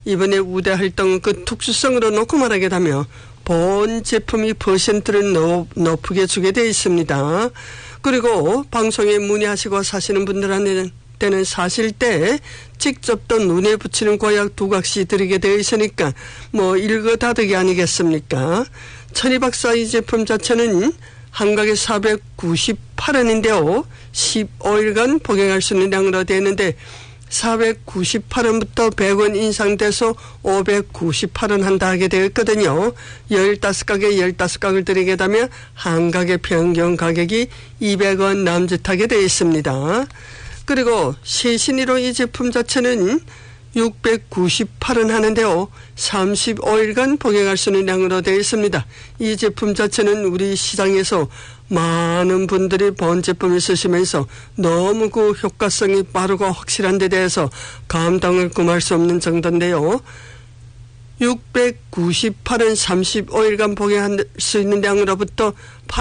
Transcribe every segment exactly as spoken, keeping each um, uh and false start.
이번에 우대 활동 그 특수성으로 놓고 말하겠다면 본 제품이 퍼센트를 높, 높게 주게 되어 있습니다. 그리고 방송에 문의하시고 사시는 분들한테는 사실 때 직접 또 눈에 붙이는 고약 두 각시 드리게 되어 있으니까 뭐 일거다득이 아니겠습니까? 천이박사 이 제품 자체는 한 각에 사백구십팔 원인데요. 십오 일간 복용할 수 있는 양으로 되어 있는데 사백구십팔 원부터 백 원 인상돼서 오백구십팔 원 한다 하게 되어 있거든요. 십오 각에 십오 각을 드리게 되면 한 각의 평균 가격이 이백 원 남짓하게 되어 있습니다. 그리고 세신이로 이 제품 자체는 육백구십팔 원 하는데요. 삼십오 일간 복용할 수 있는 양으로 되어 있습니다. 이 제품 자체는 우리 시장에서 많은 분들이 본 제품을 쓰시면서 너무 그 효과성이 빠르고 확실한 데 대해서 감당을 금할 수 없는 정도인데요. 육백구십팔 원 삼십오 일간 복용할 수 있는 양으로부터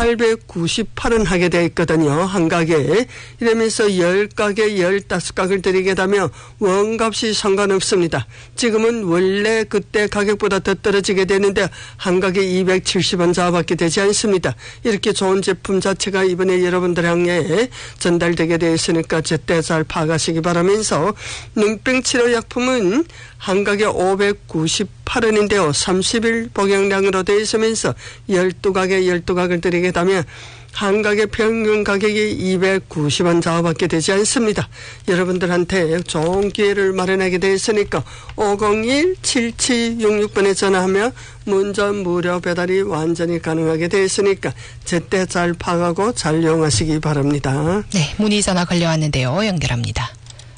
팔백구십팔 원 하게 되어 있거든요. 한 각에. 이러면서 십 각에 십오 각을 드리게 되면 원값이 상관없습니다. 지금은 원래 그때 가격보다 더 떨어지게 되는데 한 각에 이백칠십 원 잡아받게 되지 않습니다. 이렇게 좋은 제품 자체가 이번에 여러분들 향해 전달되게 되어 있으니까 제때 잘 파악하시기 바라면서 눈병 치료 약품은 한 각에 오백구십팔 원인데요. 삼십 일 복용량으로 되어 있으면서 십이 각에 십이 각을 드리게 되면 한 각의 평균 가격이 이백구십 원 잡아받게 되지 않습니다. 여러분들한테 좋은 기회를 마련하게 되어 있으니까 오공일 칠칠육육 번에 전화하면 문전 무료 배달이 완전히 가능하게 되어 있으니까 제때 잘 파악하고 잘 이용하시기 바랍니다. 네, 문의 전화 걸려왔는데요. 연결합니다.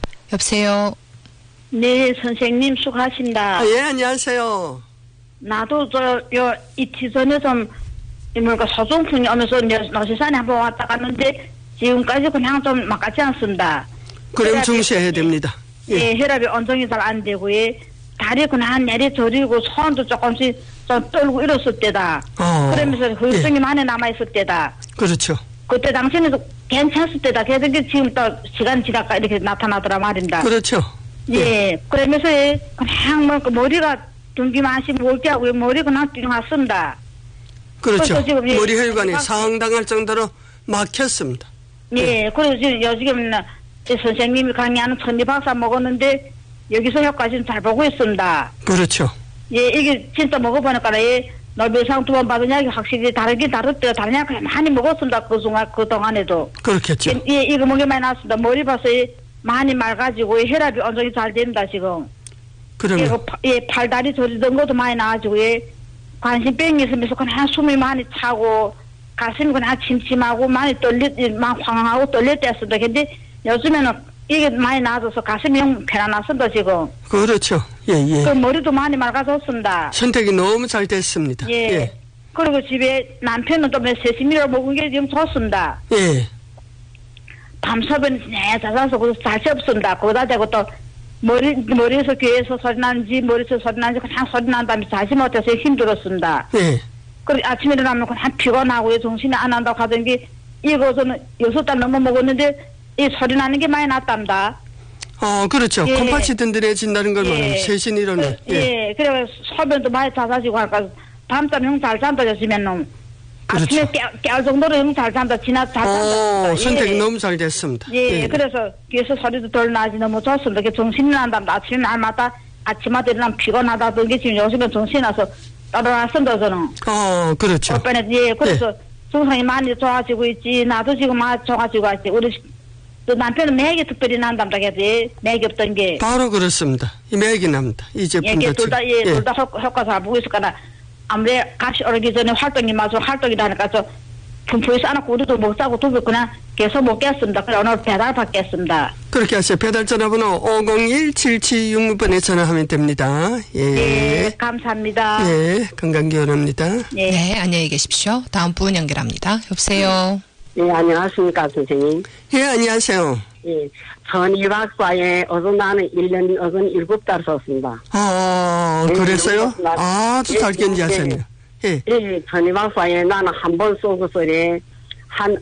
여보세요. 네, 선생님 수고하십니다. 아, 예, 안녕하세요. 나도 저 요 이틀 전에 좀 뭐랄까 소중풍이 오면서 노시산에 한번 왔다 갔는데 지금까지 그냥 좀 막같지 않습니다. 그럼 혈압이, 중시해야 됩니다. 예, 예 혈압이 온정이 잘 안 되고 예, 다리 그냥 내리 저리고 손도 조금씩 좀 떨고 이랬을 때다. 어, 그러면서 후유증이 예. 많이 남아 있을 때다. 그렇죠. 그때 당시에는 괜찮을 때다. 그래서 지금 또 시간 지나가 이렇게 나타나더라 말입니다. 그렇죠. 예, 예. 그러면서 그냥 뭐 머리가 둥기만씩 몰기하고 머리가 그냥 띵하습니다. 그렇죠. 지금 머리 혈관이 예. 상당할 정도로 막혔습니다. 예, 그리고 지금 요즘 선생님이 강의하는 천리박사 먹었는데 여기서 효과는 잘 보고 있습니다. 그렇죠. 예, 이게 진짜 먹어보니까 예, 노벨상 두 번 받은 약이 확실히 다르긴 다르대요. 다른 약 많이 먹었습니다. 그 순간 그 동안에도. 그렇겠죠. 예, 예, 이거 먹이 많이 났습니다. 머리 봐서 예, 많이 맑아지고 예, 혈압이 온전히 잘 됩니다 지금. 그러면 예, 그 파, 예, 팔다리 저리던 것도 많이 나아지고 예, 관심병이 있으면서 그냥 숨이 많이 차고 가슴이 그냥 침침하고 많이 떨리, 막 황황하고 떨릴 때였습니다. 근데 요즘에는 이게 많이 나아져서 가슴이 영 편안했습니다 지금. 그렇죠. 예, 예. 그 머리도 많이 맑아졌습니다. 선택이 너무 잘 됐습니다. 예. 예. 그리고 집에 남편은 또 세심이로 먹은 게 지금 좋습니다. 예. 밤새면 네, 자자서 그래서 잘 씹습니다. 거기다 대고 또 머리, 머리에서 귀에서 소리 나는지 머리에서 소리 나는지 그냥 소리 난 다음에 자지 못해서 힘들었습니다. 예. 그리고 아침에 일어나면 그냥 피곤하고 정신이 안 난다고 하던 게 이거 저는 여섯 달 넘어 먹었는데 이 소리 나는 게 많이 낫답니다. 어, 그렇죠. 예. 콩팥이 든든해진다는 걸 말하는 세신이로는. 그, 예. 예. 그래 소변도 많이 잦아지고 하니까 밤잠 형 잘 잔다 요즘에는. 그렇죠. 아침에 깨, 깨알 정도로 형 잘 잔다. 지나 잘 잔다. 어, 선택이 예. 너무 잘 됐습니다. 예, 예. 그래서 귀에서 소리도 덜 나지 너무 좋습니다. 이렇게 정신이 난답니다. 아침에 날마다 아침마다 일어나면 피곤하다던 게 지금 요즘에 정신이 나서 따라왔습니다 저는. 어, 그렇죠. 오빠는 예, 그래서 증상이 많이 좋아지고 있지. 나도 지금 많이 좋아지고 있지. 우리 또 남편은 맥이 특별히 난답니다. 그래서 맥이 없던 게. 바로 그렇습니다. 이 맥이 납니다. 이 제품 예, 자체. 둘 다, 예, 둘 다 효과 잘 보고 있을 거나 아무래도 값이 오르기 전에 활동이 맞아 활동이다 하니까 저 분포에 싸놓고 우리도 못 사고 두고 그냥 계속 먹겠습니다. 그래 오늘 배달 받겠습니다. 그렇게 하세요. 배달 전화번호 오공일 칠칠육육 번에 전화하면 됩니다. 예. 네, 감사합니다. 예, 건강기원합니다. 네. 네, 안녕히 계십시오. 다음 분 연결합니다. 여보세요. 네, 안녕하십니까, 선생님. 예, 안녕하세요. 예, 천이박사에 어선 나는 일 년 어선 일곱 달 썼습니다. 아, 네, 그랬어요? 나- 아주 잘 예, 견디하셨네요. 예. 예, 천이박사에 나는 한 번 쏘고서래 한